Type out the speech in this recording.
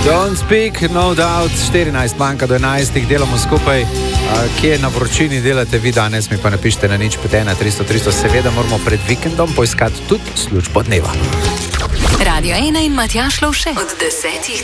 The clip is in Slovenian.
Don't speak, no doubt, 14 manjka do 11, delamo skupaj. Kje na vročini delate vi danes, mi pa napišite na 051 300 300, seveda moramo pred vikendom poiskati tudi službo dneva. Radio 1 in Matjaž Lovše od 10